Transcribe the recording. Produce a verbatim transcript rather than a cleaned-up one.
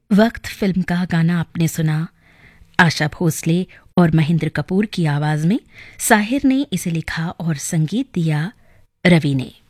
वक्त फिल्म का गाना आपने सुना। आशा भोसले और महेंद्र कपूर की आवाज में। साहिर ने इसे लिखा और संगीत दिया रवि ने।